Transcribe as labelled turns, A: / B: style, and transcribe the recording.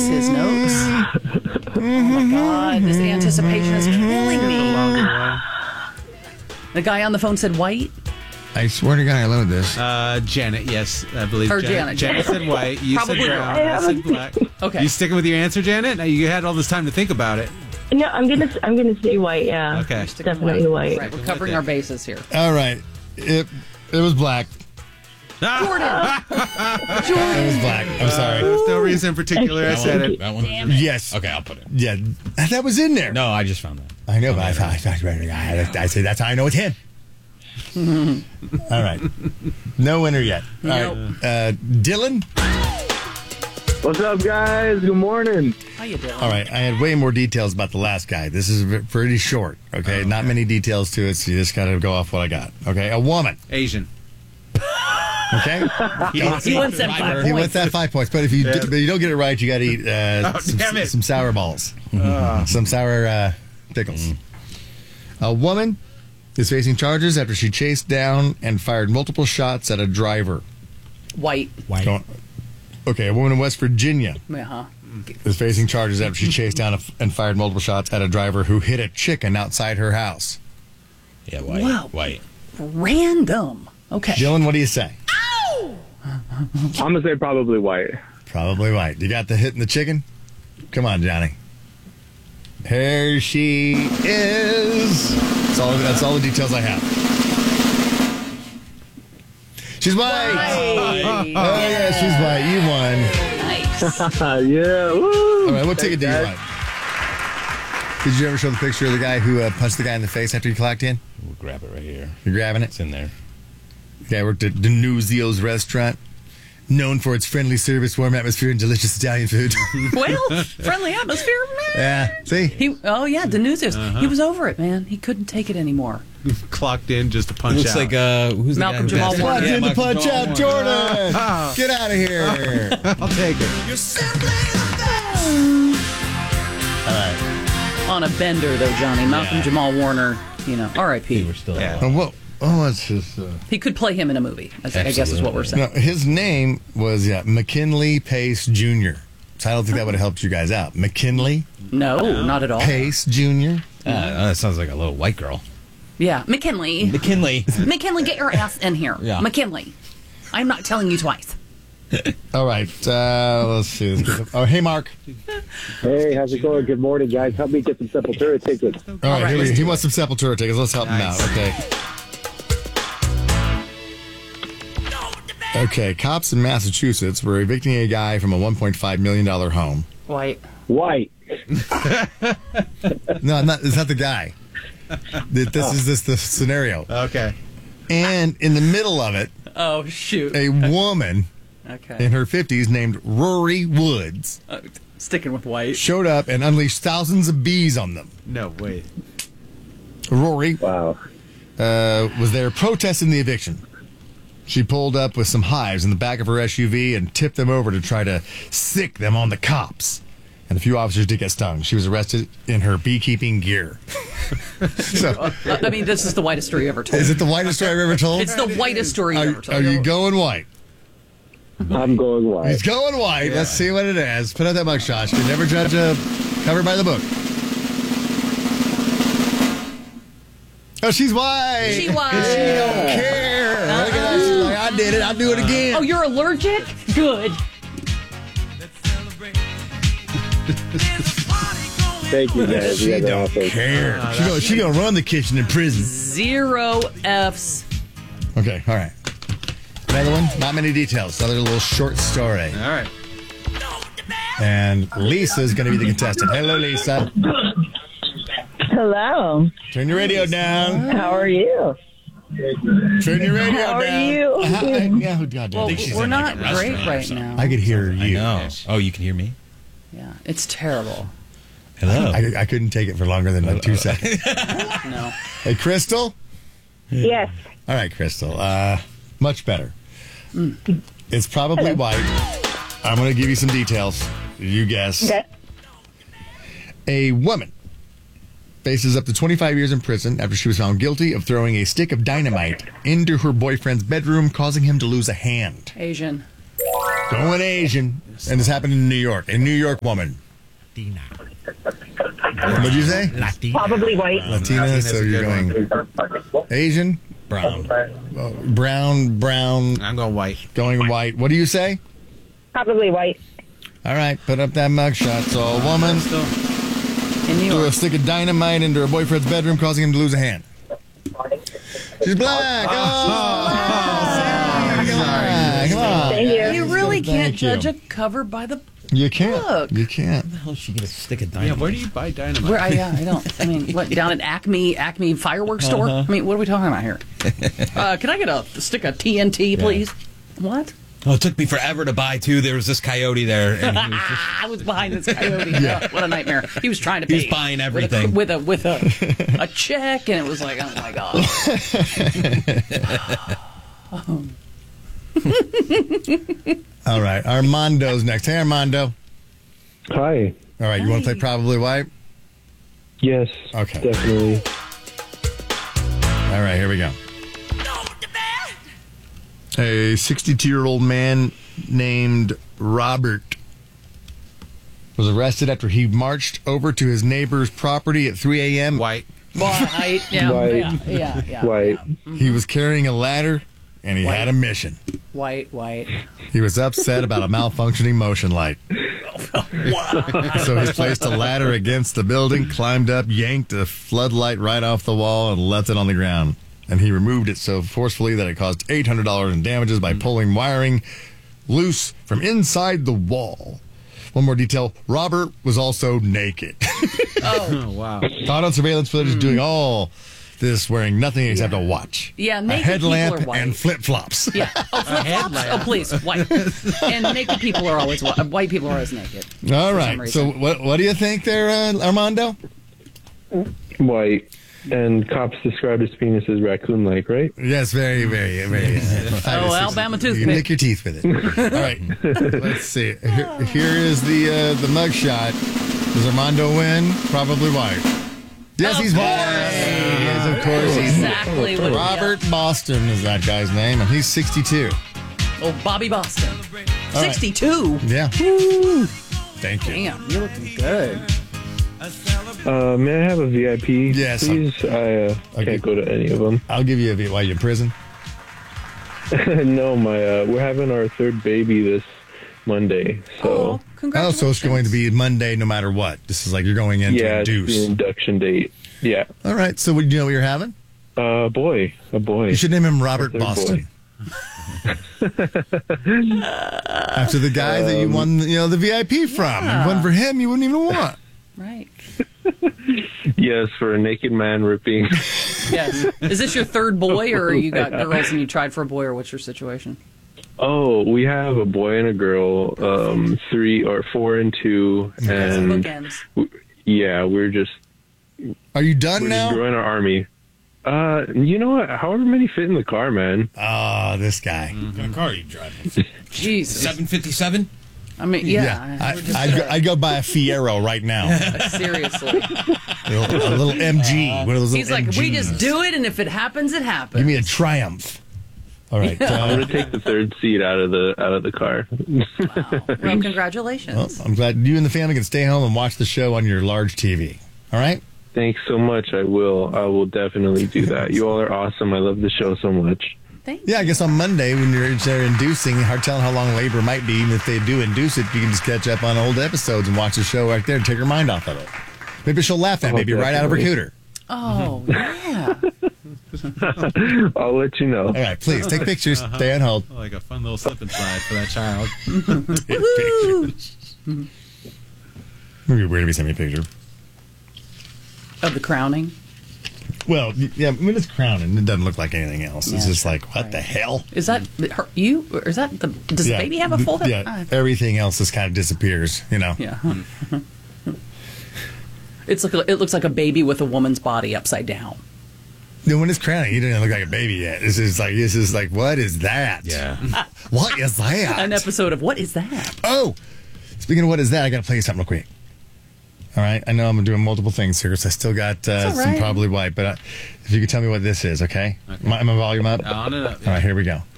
A: his notes. Oh my God, this anticipation is killing me. The guy on the phone said white.
B: I swear to God, I love this.
C: Janet, yes, I believe.
A: Or
C: Janet
A: Janet.
C: said white. You
A: Probably
C: said brown. I said black.
A: Okay.
C: You sticking with your answer, Janet? Now you had all this time to think about it.
D: No, I'm gonna say white. Yeah.
C: Okay.
D: Definitely white.
A: Right, we're covering our bases here.
B: All right. It was black.
A: Jordan.
B: It was black. I'm sorry.
C: There's no reason in particular. I said it.
E: That one?
B: Yes.
E: Okay, I'll put it.
B: Yeah, that was in there.
E: No, I just found that.
B: I know, but I say that's how I know it's him. All right. No winner yet. All right. Dylan?
F: What's up, guys? Good morning.
A: How you doing?
B: All right. I had way more details about the last guy. This is pretty short, okay? Not many details to it, so you just got to go off what I got. Okay? A woman.
C: Asian.
B: Okay?
A: He wants that 5
B: He
A: points.
B: wants that 5 points, but if you don't get it right, you got to eat some sour balls. Some sour pickles. A woman is facing charges after she chased down and fired multiple shots at a driver.
A: White.
B: Okay, a woman in West Virginia
A: Uh-huh.
B: is facing charges after she chased down and fired multiple shots at a driver who hit a chicken outside her house.
E: Yeah, white.
A: Wow.
E: White.
A: Random. Okay.
B: Dylan, what do you say?
F: I'm gonna say probably white.
B: Probably white. You got the hit in the chicken? Come on, Johnny. Here she is. That's all the details I have. She's white. Oh, yeah, she's white. You won.
A: Nice.
F: Yeah. Woo.
B: All right, what ticket do you want? Did you ever show the picture of the guy who punched the guy in the face after he clocked in?
E: We'll grab it right here.
B: You're grabbing it?
E: It's in there.
B: The guy worked at Denuzio's restaurant, known for its friendly service, warm atmosphere, and delicious Italian food.
A: Well, friendly atmosphere.
B: Yeah, see?
A: Denuzio's. He was over it, man. He couldn't take it anymore.
C: Clocked in just to punch
E: Looks
C: out.
E: like who's the
A: Malcolm
E: guy who
A: Jamal
E: passed
A: Warner.
E: out?
B: Punch in to
E: Malcolm
B: punch
E: Jamal
B: out
E: Warner.
B: Jordan. Get out of here.
C: I'll take it.
B: All right.
A: On a bender, though, Johnny. Malcolm Jamal Warner, R.I.P.
E: We're still
C: Yeah.
B: What's his...
A: He could play him in a movie, I guess is what we're saying.
B: No, his name was McKinley Pace Jr. So I don't think that would have helped you guys out. McKinley
A: No, not at all.
B: Pace Jr.
E: That sounds like a little white girl.
A: Yeah, McKinley.
E: McKinley.
A: McKinley, get your ass in here.
E: Yeah.
A: McKinley. I'm not telling you twice.
B: All right. Let's see. Oh, hey, Mark.
F: Hey, how's it going? Good morning, guys. Help me get some Sepultura tickets.
B: All right, here we go. He wants some Sepultura tickets. Let's help him out. Okay. Okay, cops in Massachusetts were evicting a guy from a $1.5 million home.
A: White.
F: White.
B: No, it's not the guy. This is the scenario.
C: Okay.
B: And in the middle of it,
A: Oh, shoot.
B: a woman
A: Okay.
B: in her 50s named Rory Woods
A: Sticking with white.
B: showed up and unleashed thousands of bees on them.
C: No, wait.
B: Rory
F: Wow.
B: was there protesting the eviction. She pulled up with some hives in the back of her SUV and tipped them over to try to sick them on the cops. And a few officers did get stung. She was arrested in her beekeeping gear. So,
A: I mean, this is the whitest story ever told.
B: is it the whitest story I've ever told?
A: It's the whitest story ever told.
B: Are you going white?
F: I'm going white.
B: He's going white. Let's see what it is. Put out that mugshot. You can never judge a cover by the book. Oh, she's white.
A: She white.
B: She don't care. Look at that. She's like, I did it. I'll do it again.
A: Oh, you're allergic? Good.
F: Thank you, guys.
B: She
F: You guys are
B: don't
F: awesome.
B: care. She gonna run the kitchen in prison.
A: 0 Fs.
B: Okay, all right. Another one. Not many details. Another little short story.
C: All right.
B: And Lisa's gonna be the contestant. Hello, Lisa.
D: Hello.
B: Turn your radio down.
D: How are you?
B: Turn your radio
D: How are
B: down.
D: you?
B: Yeah, oh, God,
A: Well,
E: she's
A: we're
E: in, like,
A: not
E: a
A: great
E: restaurant or
A: right
E: something.
A: now.
B: I could hear
E: I
B: you.
E: know. Oh, you can hear me?
A: Yeah, it's terrible.
E: Hello.
B: I couldn't take it for longer than like 2 seconds.
A: No.
B: Hey, Crystal.
D: Yes.
B: All right, Crystal. Much better. It's probably white. I'm going to give you some details. You guess.
D: Okay.
B: A woman faces up to 25 years in prison after she was found guilty of throwing a stick of dynamite into her boyfriend's bedroom, causing him to lose a hand.
A: Asian.
B: Going Asian. And this happened in New York. A New York woman.
E: Latina.
B: What'd you say?
E: Latina.
D: Probably white.
B: Latina,
C: Latina's
B: so
C: a
B: you're
C: good
B: going Asian?
E: Brown.
B: Brown,
C: I'm going white.
B: going white. What do you say?
D: Probably white.
B: All right, put up that mugshot. So a woman
A: In New
B: threw a
A: York.
B: stick of dynamite into her boyfriend's bedroom, causing him to lose a hand. She's black. Come on.
D: Thank you.
A: You really can't
B: Thank you.
A: judge a cover by the
B: You can't.
A: Look.
B: You can't.
E: How she get a stick of
C: Yeah,
E: dynamite?
C: where do you buy dynamite?
A: where I don't. I mean, what down at Acme fireworks store? I mean, what are we talking about here? Can I get a stick of TNT, please? What?
E: Oh, it took me forever to buy two. There was this coyote there, and he was just
A: I was behind this coyote. What a nightmare! He was trying to
E: He was
A: pay
E: buying everything.
A: with a check, and it was like, oh my god.
B: All right, Armando's next. Hey, Armando.
F: Hi.
B: All right, you want to play Probably White?
F: Yes.
B: Okay.
F: Definitely.
B: All right, here we go. A 62-year-old man named Robert was arrested after he marched over to his neighbor's property at 3 a.m.
C: White.
A: White, yeah,
F: White.
A: yeah.
F: White.
B: He was carrying a ladder, and he had a mission.
A: White.
B: He was upset about a malfunctioning motion light. So he placed a ladder against the building, climbed up, yanked a floodlight right off the wall, and left it on the ground. And he removed it so forcefully that it caused $800 in damages by pulling wiring loose from inside the wall. One more detail, Robert was also naked.
C: Oh, wow.
B: Caught on surveillance footage doing all this wearing nothing except a watch.
A: Yeah,
B: a
A: naked people
B: headlamp
A: are white.
B: and flip-flops.
A: Yeah. Oh, flip-flops? Oh, please, white. And naked people are always white. White people are always naked.
B: All
A: for
B: right.
A: some
B: So
A: reason.
B: what do you think there, Armando?
F: White. And cops described his penis as raccoon-like, right?
B: Yes, very, very, very.
A: Alabama
B: You
A: toothpick.
B: can nick your teeth with it. All right. Let's see. Here is the mugshot. Does Armando win? Probably white. Yes, he's white. Yes, of course he's
A: Exactly what
B: Robert Boston is that guy's name, and he's 62.
A: Oh, Bobby Boston.
B: All right.
A: 62.
B: Yeah. Thank you.
A: Damn, you're looking good.
F: May I have a VIP,
B: Yes.
F: please? I
B: Okay.
F: can't go to any of them.
B: I'll give you a. Why you in prison?
F: No, we're having our third baby this Monday,
A: Oh,
F: so
B: Oh,
A: congratulations.
B: so it's going to be Monday no matter what. This is like you're going in to
F: yeah, it's the
B: induce.
F: induction date. Yeah,
B: All right. So do you know what you're having?
F: a boy.
B: You should name him Robert
F: Third
B: Boston. After the guy that you won, the VIP from. If it wasn't for him, you wouldn't even want.
A: Right.
F: Yes, for a naked man ripping.
A: Yes. Is this your third boy, or you got girls and you tried for a boy, or what's your situation?
F: Oh, we have a boy and a girl, 3 or 4 and 2, and
A: Bookends.
F: yeah, we're just
B: Are you done
F: just
B: now?
F: growing our army. You know what? However many fit in the car, man.
B: Oh, this guy.
E: What kind of car are you driving?
A: Jesus.
E: 757?
A: I mean, yeah. we're just,
B: I'd go buy a Fiero right now.
A: seriously.
B: a little MG. One of those
A: He's
B: little
A: like, we
B: MGs.
A: just do it, and if it happens, it happens.
B: Give me a Triumph. All right.
F: I'm gonna take the third seat out of the car.
A: Well, congratulations.
B: I'm glad you and the family can stay home and watch the show on your large TV. All right?
F: Thanks so much. I will definitely do that. You all are awesome. I love the show so much.
A: Thank
B: Yeah, I guess on Monday when you're there inducing, hard telling how long labor might be. And if they do induce it, you can just catch up on old episodes and watch the show right there and take her mind off of it. Maybe she'll laugh at maybe right out of her cooter.
A: Oh, yeah.
F: I'll let you know.
B: All right, please take pictures. Stay on hold.
C: Like a fun little slip and slide for that child.
B: Take pictures. Maybe weird if you send me a picture.
A: Of the crowning.
B: Well, yeah, I mean, it's crowning. It doesn't look like anything else. It's
A: Yeah,
B: just like, what
A: right.
B: the hell?
A: Is that her, you? Or is that the? Does the baby have a full head?
B: Yeah, everything else just kind of disappears,
A: Yeah. It looks like a baby with a woman's body upside down.
B: Then when it's crowning, he doesn't look like a baby yet. This is like, what is that?
E: Yeah.
B: What is that?
A: An episode of What Is That?
B: Oh, speaking of what is that, I got to play you something real quick. All right, I know I'm doing multiple things here, so I still got
A: all
B: some
A: right.
B: Probably White, but if you could tell me what this is, okay? Am I volume up?
C: On it up.
B: All right, here we go.